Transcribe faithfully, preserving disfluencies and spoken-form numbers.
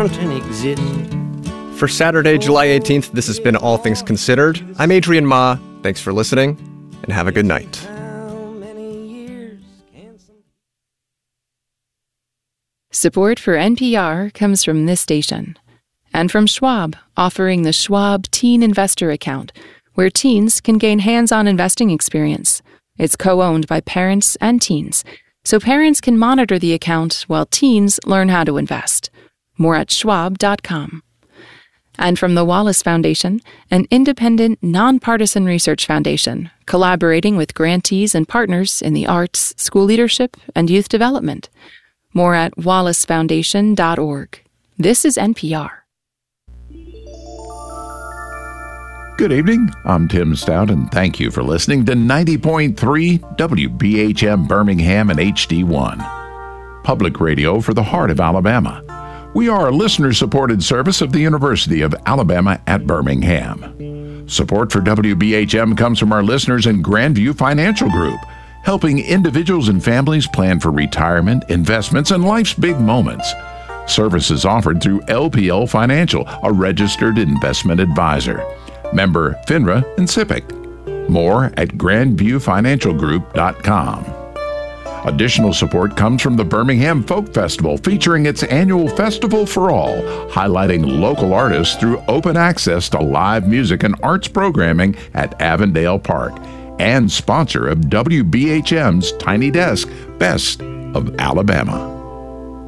mountain exist. For Saturday, July eighteenth, this has been All Things Considered. I'm Adrian Ma. Thanks for listening, and have a good night. Support for N P R comes from this station and from Schwab, offering the Schwab Teen Investor Account, where teens can gain hands-on investing experience. It's co-owned by parents and teens, so parents can monitor the account while teens learn how to invest. More at schwab dot com. And from the Wallace Foundation, an independent, nonpartisan research foundation collaborating with grantees and partners in the arts, school leadership, and youth development. More at wallace foundation dot org. This is N P R. Good evening. I'm Tim Stout, and thank you for listening to ninety point three W B H M Birmingham and H D one. Public radio for the heart of Alabama. We are a listener-supported service of the University of Alabama at Birmingham. Support for W B H M comes from our listeners in Grandview Financial Group, helping individuals and families plan for retirement, investments, and life's big moments. Services offered through L P L Financial, a registered investment advisor. Member FINRA and SIPC. More at grandview financial group dot com. Additional support comes from the Birmingham Folk Festival, featuring its annual Festival for All, highlighting local artists through open access to live music and arts programming at Avondale Park, and sponsor of W B H M's Tiny Desk Best of Alabama.